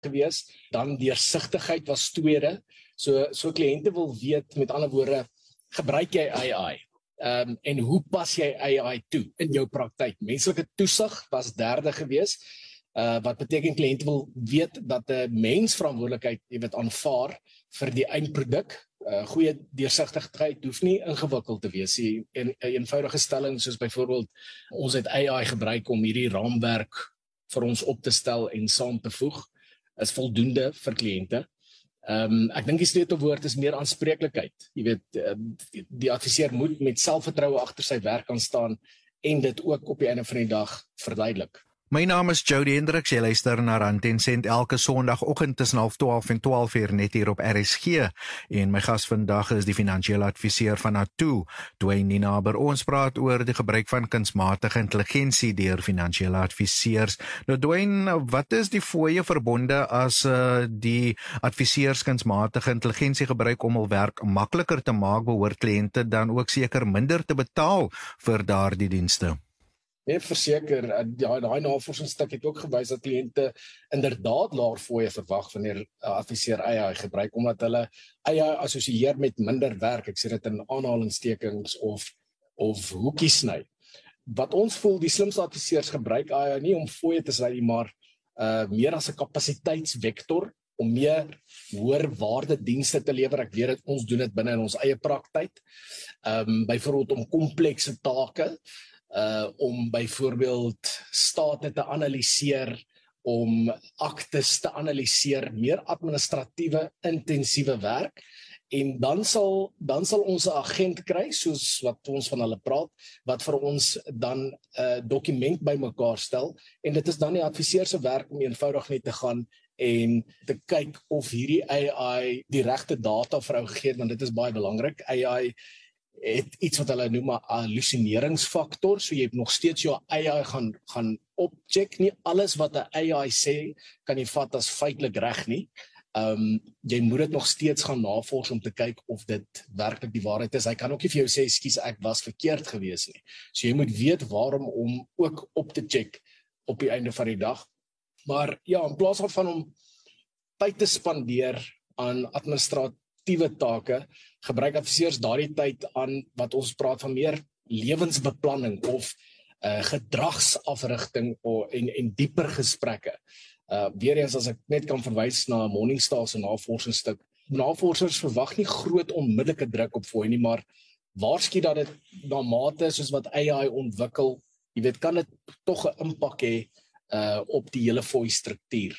gewees. Dan deursigtigheid was tweede. So kliënte wil weet, met ander woorde, gebruik jy AI? En hoe pas jy AI toe in jou praktyk? Menslike toesig was derde gewees. Wat beteken kliënte wil weet dat 'n mens verantwoordelikheid aanvaar vir die eindproduk. Goeie deursigtigheid hoef nie ingewikkeld te wees. 'n eenvoudige stelling soos byvoorbeeld ons het AI gebruik om hierdie raamwerk vir ons op te stel en saam te voeg, is voldoende vir kliënte. Ek dink die sleutelwoord is meer aanspreeklikheid. Jy weet, die adviseur moet met selfvertroue agter sy werk kan staan en dit ook op die einde van die dag verduidelik. My naam is Jody Hendricks, jy luister na Rand en Sent elke Sondagoggend tussen 11:30 en 12:00 net hier op RSG. En my gas vandag is die finansiële adviseur van Nato, Dwayne Ninaber. Ons praat oor die gebruik van kunsmatige intelligensie deur finansiële adviseurs. Nou Dwayne, wat is die fooie verbonde as die adviseurs kunsmatige intelligensie gebruik om hul werk makliker te maak? Behoort kliënte dan ook seker minder te betaal vir daardie dienste? Nee, verseker, daai navorsingsstuk het ook gewys dat kliënte inderdaad laer fooie verwag wanneer adviseur AI gebruik, omdat hulle AI assosieer met minder werk, ek sê dit in aanhalingstekens of hoekies sny. Wat ons voel, die slimste adviseurs gebruik AI nie om fooie te sny, maar meer as 'n kapasiteitsvektor, om meer hoër waarde dienste te lewer. Ek weet dat ons doen dit binne in ons eie praktyk. Byvoorbeeld om komplekse take, om byvoorbeeld state te analiseer, om aktes te analiseer, meer administratiewe, intensiewe werk, en dan sal ons 'n agent kry, soos wat ons van hulle praat, wat vir ons dan 'n dokument bymekaar stel, en dit is dan die adviseur se werk om eenvoudig net te gaan en te kyk of hierdie AI die regte data vir ou gegee, want dit is baie belangrik. AI het iets wat hulle noem 'n hallusineringsfaktor, so jy het nog steeds jou AI gaan opcheck. Nie alles wat 'n AI sê kan jy vat as feitelik reg nie. Jy moet dit nog steeds gaan navors om te kyk of dit werklik die waarheid is. Hy kan ook nie vir jou sê, "Skus, ek was verkeerd gewees nie." So jy moet weet waarom om ook op te check op die einde van die dag. Maar ja, in plaas van om tyd te spandeer aan administratiewe take, gebruik adviseurs daardie tyd aan wat ons praat van meer lewensbeplanning of gedragsafrigting en dieper gesprekke. Weer eens, as ek net kan verwys na Morningstar se navorsingsstuk. Navorsers verwag nie groot onmiddellike druk op fooi nie, maar waarsku dat dit na mate soos wat AI ontwikkel, jy weet, kan dit tog 'n impak hê op die hele fooi struktuur.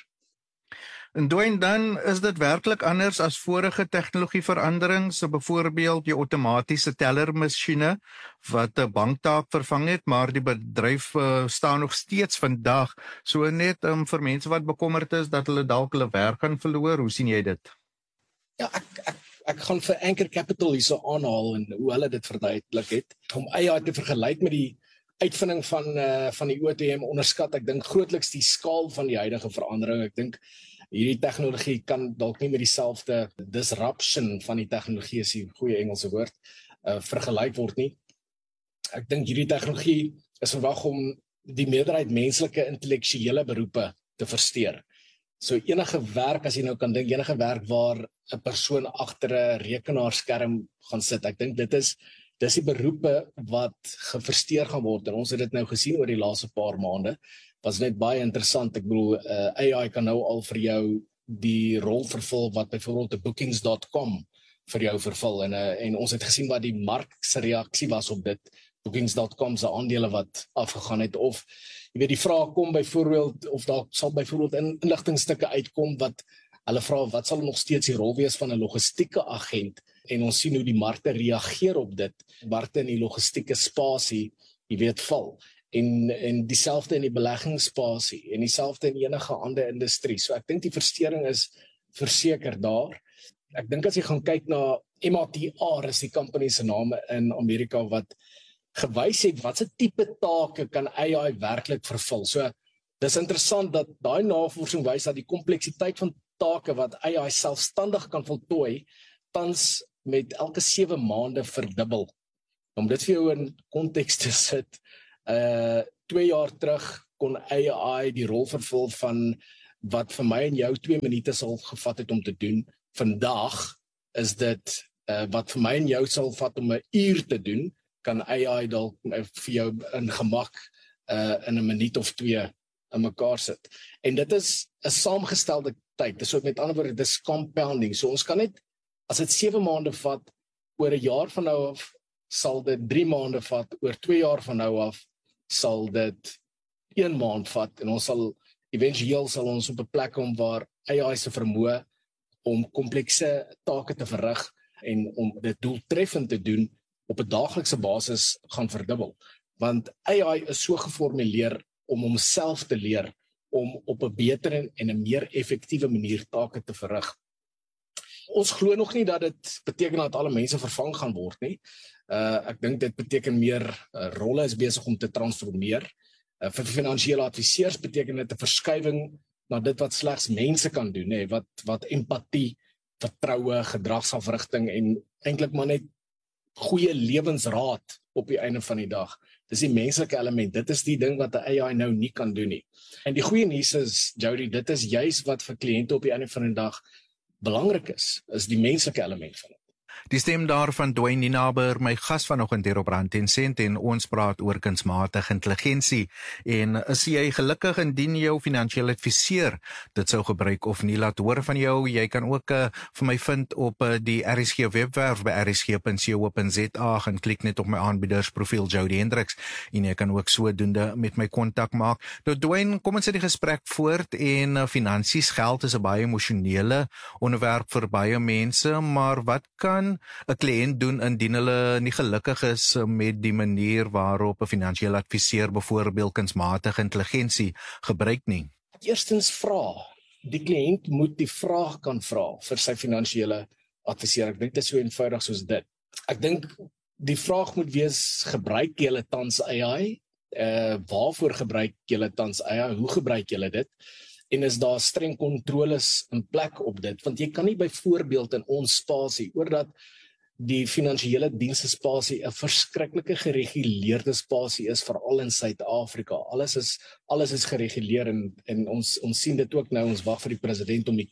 En Dwayne, dan is dit werklik anders as vorige tegnologieveranderings, so byvoorbeeld die outomatiese tellermasjiene wat 'n banktaak vervang het, maar die bedryf staan nog steeds vandag, so net vir mense wat bekommerd is dat hulle dalk hulle werk gaan verloor. Hoe sien jy dit? Ja, ek gaan vir Anchor Capital hierso aanhaal en hoe hulle dit verduidelik het. Om AI te vergelyk met die uitvinding van die OTM onderskat, ek dink grootliks die skaal van die huidige verandering. Ek dink hierdie tegnologie kan dalk nie met dieselfde disruption van die tegnologie, is die goeie Engelse woord, vergelyk word nie. Ek dink hierdie tegnologie is verwag om die meerderheid menslike intellektuele beroepe te versteur. So enige werk, as jy nou kan dink, enige werk waar 'n persoon agter 'n rekenaarskerm gaan sit, ek dink dis die beroepe wat geversteur gaan word, en ons het dit nou gesien oor die laaste paar maande. Was net baie interessant. Ek bedoel, AI kan nou al vir jou die rol vervul wat byvoorbeeld 'n bookings.com vir jou vervul, en ons het gesien wat die mark se reaksie was op dit, bookings.com se aandele wat afgegaan het, of jy weet, die vraag kom byvoorbeeld, of daar sal byvoorbeeld inligtingstukke uitkom wat hulle vra, wat sal nog steeds die rol wees van 'n logistieke agent, en ons sien hoe die markte reageer op dit, markte in die logistieke spasie, jy weet, val, en dieselfde in die beleggingsspasie, en dieselfde in enige ander industrie. So ek dink die versteuring is verseker daar. Ek dink as jy gaan kyk na MATR, is die company se naam in Amerika, wat gewys het wat se tipe take kan AI werklik vervul. So dis interessant dat daai navorsing wys dat die kompleksiteit van take wat AI selfstandig kan voltooi, tans met elke 7 maande verdubbel. Om dit vir jou in konteks te sit, 2 jaar terug kon AI die rol vervul van wat vir my en jou 2 minute sal gevat het om te doen, vandag is dit wat vir my en jou sal vat om 'n uur te doen, kan AI dalk vir jou in gemak in 'n minuut of 2 in mekaar sit. En dit is 'n saamgestelde tyd. Dis ook met ander woorde, dis compounding. So ons kan net, as dit 7 maande vat, oor 'n jaar van nou af, sal dit 3 maande vat, oor 2 jaar van nou af, sal dit 1 maand vat, en ons sal, eventueel sal ons op 'n plek kom waar AI se vermoë om komplekse take te verrig, en om dit doeltreffend te doen, op 'n daaglikse basis gaan verdubbel. Want AI is so geformuleer om homself te leer, om op 'n beter en 'n meer effektiewe manier take te verrig. Ons glo nog nie dat dit beteken dat alle mense vervang gaan word nie. Ek dink dit beteken meer, rolle is besig om te transformeer. Vir finansiële adviseurs beteken dit 'n verskywing na dit wat slegs mense kan doen, hè, wat empatie, vertroue, gedragsafrigting en eintlik maar net goeie lewensraad op die einde van die dag. Dis die menslike element. Dit is die ding wat 'n AI nou nie kan doen nie. En die goeie nuus is, Jody, dit is juis wat vir kliënte op die einde van die dag belangrik is die menslike element van dit. Die stem daarvan Dwayne Ninaber, my gas vanoggend hier op Rand en Sent, en ons praat oor kunsmatige intelligensie. En is jy gelukkig indien jou finansiële adviseur dit sou gebruik of nie? Laat hoor van jou. Jy kan ook vir my vind op die RSG webwerf by rsg.co.za, gaan klik net op my aanbiedersprofiel Jody Hendricks en jy kan ook sodoende met my kontak maak. Nou Dwayne, kom ons sit die gesprek voort, en finansies, geld is 'n baie emosionele onderwerp vir baie mense, maar wat kan 'n kliënt doen indien hulle nie gelukkig is met die manier waarop 'n finansiële adviseur byvoorbeeld kunsmatige intelligensie gebruik nie? Eerstens vra. Die kliënt moet die vraag kan vra vir sy finansiële adviseur. Ek dink dit is so eenvoudig soos dit. Ek dink die vraag moet wees, gebruik julle tans AI? Waarvoor gebruik julle tans AI? Hoe gebruik julle dit? En is daar streng kontroles in plek op dit? Want jy kan nie byvoorbeeld in ons spasie, oordat die finansiële dienste spasie 'n verskriklike gereguleerde spasie is, veral in Suid-Afrika. Alles is gereguleer, en ons sien dit ook nou. Ons wag vir die president om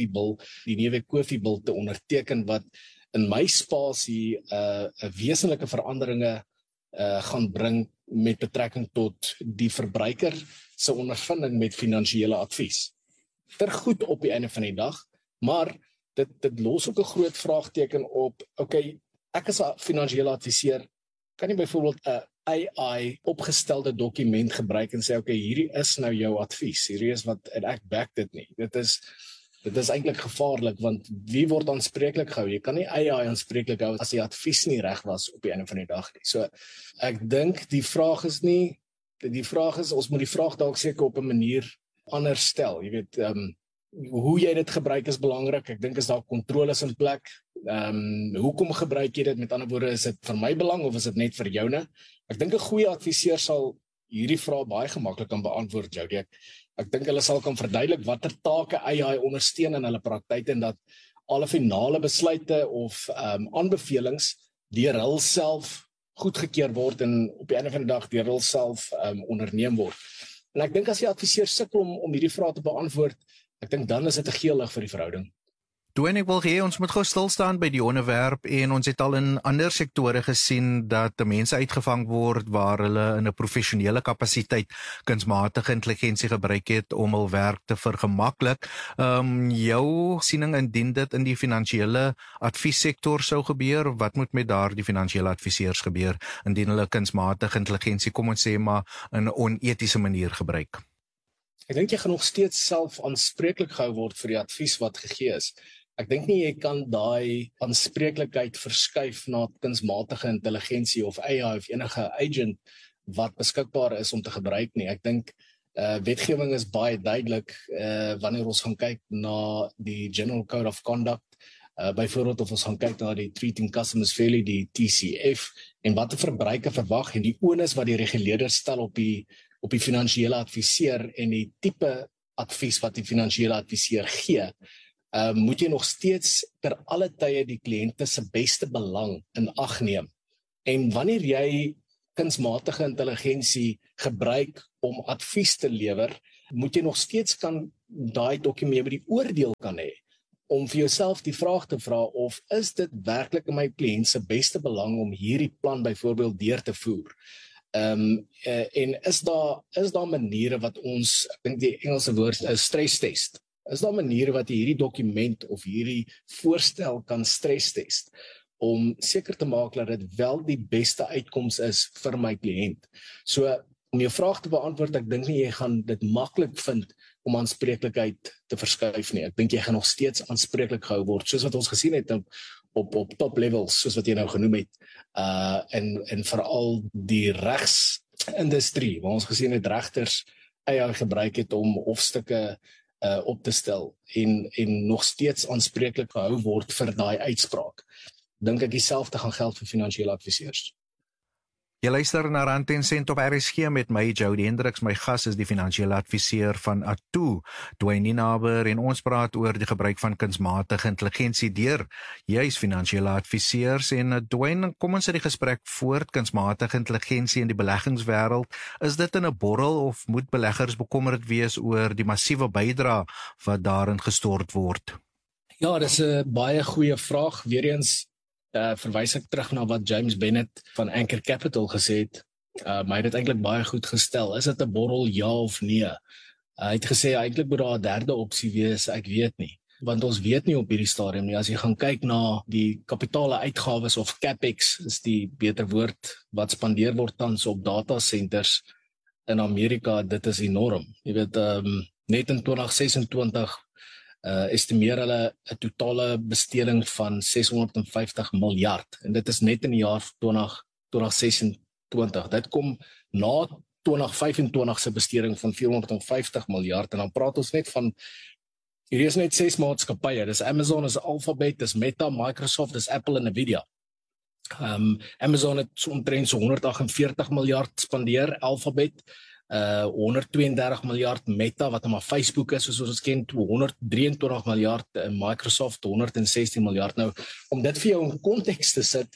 die nuwe COVID-bil te onderteken, wat in my spasie 'n wesenlike veranderinge gaan bring met betrekking tot die verbruiker se ondervinding met finansiële advies. Tergoed op die einde van die dag, maar dit los ook 'n groot vraagteken op, okay, ek as 'n finansiële adviseur, kan nie byvoorbeeld 'n AI opgestelde dokument gebruik en sê, okay, hierdie is nou jou advies, hierdie is wat, en ek back dit nie. Dit is eintlik gevaarlik, want wie word aanspreeklik gehou? Jy kan nie AI aanspreeklik hou as die advies nie reg was op die einde van die dag nie. So, ek dink die vraag is, ons moet die vraag dalk seker op 'n manier anders stel. Jy weet, hoe jy dit gebruik is belangrik. Ek dink is daar kontroles in plek. Hoekom gebruik jy dit? Met ander woorde, is dit vir my belang of is dit net vir joune? Ek dink 'n goeie adviseur sal hierdie vraag baie gemaklik kan beantwoord, Jody. Ek dink hulle sal kan verduidelik watter take AI ondersteun in hulle praktyk, en dat alle finale besluite of aanbevelings deur hulself goedgekeur word en op die einde van die dag deur hulself onderneem word. En ek dink as die adviseur sukkel om hierdie vraag te beantwoord, ek dink dan is dit 'n geel lig vir die verhouding. Dwayne, ek wil hê ons moet gou stil staan by die onderwerp, en ons het al in ander sektore gesien dat mense uitgevang word waar hulle in 'n professionele kapasiteit kunsmatige intelligensie gebruik het om hul werk te vergemaklik. Jou siening indien dit in die finansiële adviessektor sou gebeur, wat moet met daardie finansiële adviseurs gebeur indien hulle kunsmatige intelligensie, kom ons sê maar, in 'n onetiese manier gebruik? Ek dink jy gaan nog steeds self aanspreeklik gehou word vir die advies wat gegee is. Ek dink nie jy kan daai aanspreeklikheid verskuif na kunsmatige intelligensie of AI of enige agent wat beskikbaar is om te gebruik nie. Ek dink wetgewing is baie duidelik wanneer ons gaan kyk na die General Code of Conduct, byvoorbeeld of ons gaan kyk na die Treating Customers Fairly, die TCF, en wat 'n verbruiker verwag en die onus wat die reguleerder stel op die finansiële adviseur en die tipe advies wat die finansiële adviseur gee. Moet jy nog steeds ter alle tye die kliënte se beste belang in ag neem. En wanneer jy kunsmatige intelligensie gebruik om advies te lewer, moet jy nog steeds kan daai dokument by die oordeel kan hê, om vir jouself die vraag te vra of is dit werklik in my kliënt se beste belang om hierdie plan byvoorbeeld deur te voer. En is daar maniere wat ons, ek dink die Engelse woord is stresstest, is daar maniere wat jy hierdie dokument of hierdie voorstel kan stresstest, om seker te maak dat dit wel die beste uitkoms is vir my kliënt. So, om jou vraag te beantwoord, ek dink nie jy gaan dit maklik vind om aanspreeklikheid te verskuif nie. Ek dink jy gaan nog steeds aanspreeklik gehou word, soos wat ons gesien het op top levels, soos wat jy nou genoem het, en veral die regsindustrie, waar ons gesien het regters AI gebruik het om hofstukke op te stel, en nog steeds aanspreeklik gehou word vir daai uitspraak. Dink ek dieselfde gaan geld vir finansiële adviseurs. Jy luister na Rand en Sent op RSG met my, Jody Hendriks. My gas is die finansiële adviseur van A2, Dwayne Ninaber, en ons praat oor die gebruik van kunsmatige intelligensie deur juis finansiële adviseurs. En Dwayne, kom ons sit die gesprek voort. Kunsmatige intelligensie in die beleggingswêreld, is dit in 'n borrel of moet beleggers bekommerd wees oor die massiewe bydrae wat daarin gestort word? Ja, dis 'n baie goeie vraag. Weereens verwys ek terug na wat James Bennett van Anchor Capital gesê het. Maar hy het dit eintlik baie goed gestel. Is dit 'n borrel, ja of nee? Hy het gesê eintlik moet daar 'n derde opsie wees, ek weet nie. Want ons weet nie op hierdie stadium nie. As jy gaan kyk na die kapitale uitgawes of CapEx, is die beter woord, wat spandeer word tans op data centers in Amerika, dit is enorm. Jy weet, net in 2026 estimeer hulle 'n totale besteding van 650 miljard, en dit is net in die jaar 2026. Dit kom na 2025 se besteding van 450 miljard, en dan praat ons net van, hier is net 6 maatskappye, dis Amazon, dis Alphabet, dis Meta, Microsoft, dis Apple en Nvidia. Amazon het omtrent so 148 miljard spandeer, Alphabet 132 miljard, Meta wat maar Facebook is, soos ons ken, 123 miljard, Microsoft 116 miljard. Nou, om dit vir jou in konteks te sit,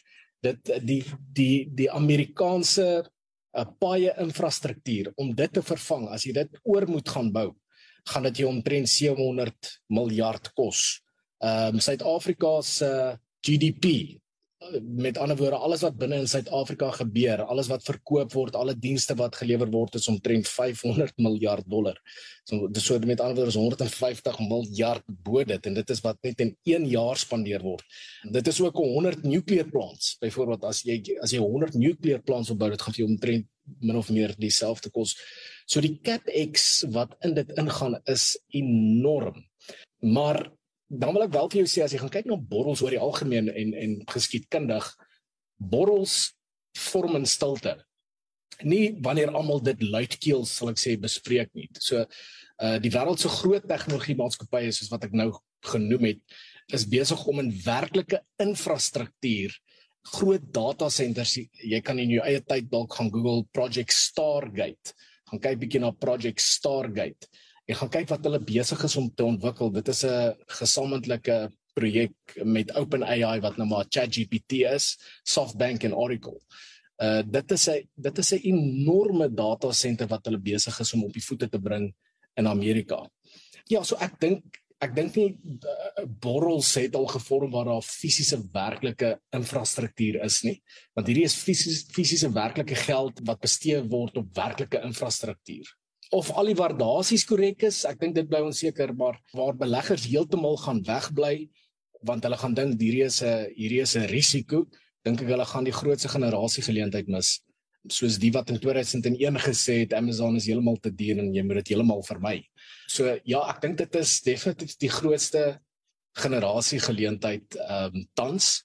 die Amerikaanse paaie infrastruktuur, om dit te vervang, as jy dit oor moet gaan bou, gaan dit jou omtrent 700 miljard kos. Suid-Afrika se GDP, met ander woorde, alles wat binne in Suid-Afrika gebeur, alles wat verkoop word, alle dienste wat gelewer word, is omtrent $500 miljard. So met ander woorde is 150 miljard bo dit, en dit is wat net in 1 jaar spandeer word. Dit is ook 100 nuclear plants. Byvoorbeeld, as jy 100 nuclear plants opbou, dit gaan vir jou omtrent min of meer dieselfde kos. So die CapEx wat in dit ingaan is enorm. Maar dan wil ek wel vir jou sê, as jy gaan kyk na borrels oor die algemeen en geskiedkundig, borrels vorm in stilte. Nie wanneer almal dit luidkeels, sal ek sê, bespreek nie. So, die wêreld se groot tegnologiemaatskappye, soos wat ek nou genoem het, is besig om in werklike infrastruktuur, groot datacenters, jy kan in jou eie tyd dalk gaan Google Project Stargate, gaan kyk bietjie na Project Stargate, en gaan kyk wat hulle besig is om te ontwikkel. Dit is 'n gesamentlike projek met OpenAI, wat nou maar ChatGPT is, SoftBank en Oracle. Dit is 'n enorme datacenter wat hulle besig is om op die voete te bring in Amerika. Ja, so ek dink nie borrels het al gevorm waar daar fisiese werklike infrastruktuur is nie, want hierdie is fisiese werklike geld wat bestee word op werklike infrastruktuur. Of al die waardasies korrek is, ek dink dit bly onseker, maar waar beleggers heeltemal gaan wegbly, want hulle gaan dink hierdie is 'n risiko, dink ek hulle gaan die grootste generasiegeleentheid mis, soos die wat in 2001 gesê het, Amazon is heeltemal te duur en jy moet dit heeltemal vermy. So ja, ek dink dit is definitief die grootste generasiegeleentheid tans,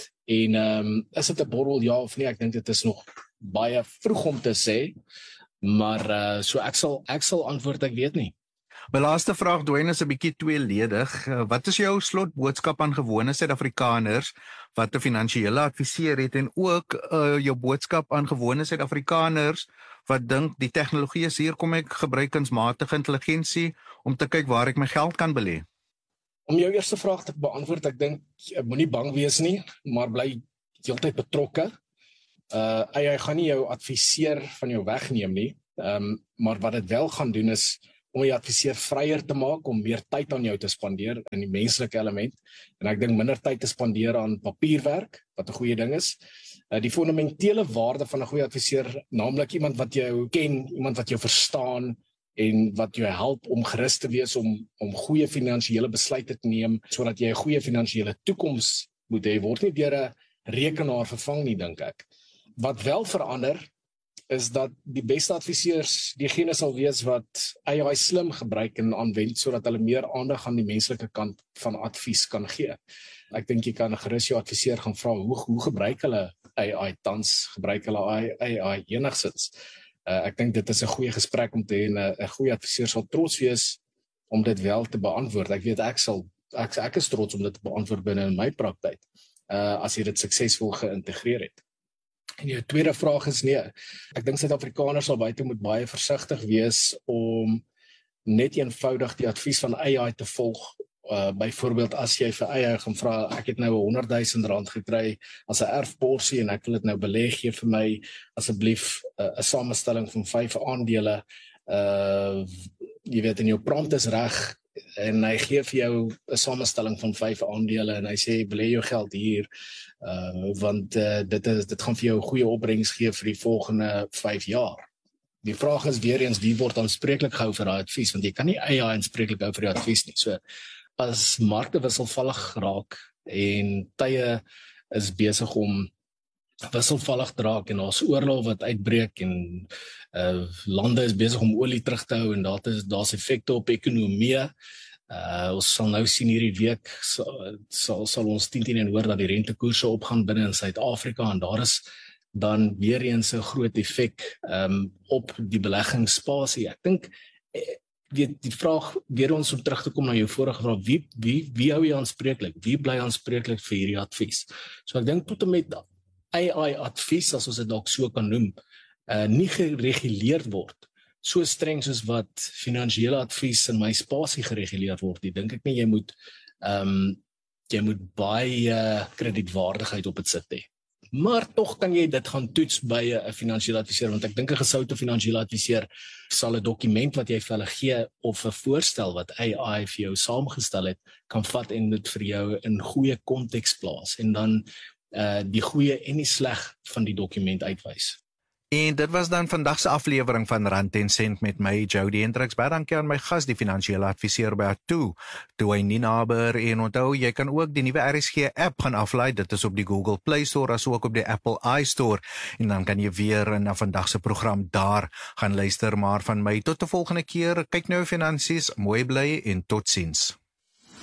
en is dit 'n borrel, ja of nee, ek dink dit is nog baie vroeg om te sê, maar so ek sal antwoord, ek weet nie. My laaste vraag, Dwayne, is 'n bietjie tweeledig. Wat is jou slotboodskap aan gewone Suid-Afrikaners wat 'n finansiële adviseur het, en ook jou boodskap aan gewone Suid-Afrikaners wat dink die tegnologie is hier, kom ek gebruik kunsmatige intelligensie om te kyk waar ek my geld kan belê? Om jou eerste vraag te beantwoord, ek dink moenie bang wees nie, maar bly heeltyd betrokke. Hy gaan nie jou adviseer van jou wegneem nie, maar wat dit wel gaan doen is om die adviseur vryer te maak, om meer tyd aan jou te spandeer in die menslike element, en ek dink minder tyd te spandeer aan papierwerk, wat 'n goeie ding is. Die fundamentele waarde van 'n goeie adviseur, naamlik iemand wat jou ken, iemand wat jou verstaan, en wat jou help om gerus te wees om goeie finansiële besluite te neem, sodat jy 'n goeie finansiële toekoms moet hê, word nie deur 'n rekenaar vervang nie, dink ek. Wat wel verander, is dat die beste adviseurs diegene sal wees wat AI slim gebruik en aanwend, sodat hulle meer aandag aan die menslike kant van advies kan gee. Ek dink jy kan gerus jou adviseur gaan vra, hoe gebruik hulle AI tans, gebruik hulle AI enigsins? Ek dink dit is 'n goeie gesprek om te hê, en 'n goeie adviseur sal trots wees om dit wel te beantwoord. Ek weet ek is trots om dit te beantwoord binne in my praktyk, as jy dit suksesvol geïntegreer het. En jou tweede vraag is nee. Ek dink Suid-Afrikaners sal buite moet baie versigtig wees om net eenvoudig die advies van AI te volg. Byvoorbeeld as jy vir AI gaan vra, ek het nou R100,000 gekry as 'n erfporsie en ek wil dit nou belê, gee vir my asseblief 'n samestelling van 5 aandele. Jy weet, en jou prompt is reg en hy gee vir jou 'n samestelling van 5 aandele en hy sê belê jou geld hier, want dit gaan vir jou 'n goeie opbrengs gee vir die volgende 5 jaar. Die vraag is weer eens, wie word aanspreeklik gehou vir daai advies, want jy kan nie AI aanspreeklik hou vir die advies nie. So as markte wisselvallig raak en tye is besig om wisselvallig te raak en daar's oorlog wat uitbreek en lande is besig om olie terug te hou en daar's effekte op ekonomie. Ons sal nou sien hierdie week sal ons 10 en hoor dat die rentekoerse opgaan binne in Suid-Afrika, en daar is dan weer eens 'n groot effek op die beleggingsspasie. Ek dink die vraag weer ons om terug te kom na jou vorige vraag, wie hou jy aanspreeklik? Wie bly aanspreeklik vir hierdie advies? So ek dink tot en met AI advies, as ons dit dalk so kan noem, nie gereguleer word so streng soos wat finansiële advies in my spasie gereguleer word. Ek dink nie jy moet baie kredietwaardigheid op dit sit hê. Maar tog kan jy dit gaan toets by 'n finansiële adviseur, want ek dink 'n gesoute finansiële adviseur sal 'n dokument wat jy vir hulle gee of 'n voorstel wat AI vir jou saamgestel het, kan vat en dit vir jou in goeie konteks plaas en dan die goeie en die sleg van die dokument uitwys. En dit was dan vandag se aflewering van Rand en Sent met my, Jody Hendriks. Baie dankie aan my gas, die finansiële adviseur by Atu, Dwayne Ninaber. En onthou, jy kan ook die nuwe RSG app gaan aflaai. Dit is op die Google Play Store as ook op die Apple iStore. En dan kan jy weer na vandag se program daar gaan luister. Maar van my tot 'n volgende keer, kyk nou finansies, mooi bly en totsiens.